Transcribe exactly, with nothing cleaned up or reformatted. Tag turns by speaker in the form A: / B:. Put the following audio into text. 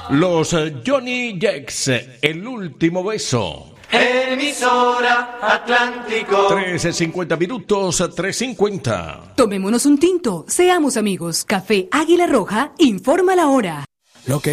A: Los eh, Johnny Jacks, El último beso.
B: Emisora Atlántico.
A: trece cincuenta minutos, tres cincuenta.
C: Tomémonos un tinto, seamos amigos. Café Águila Roja informa la hora.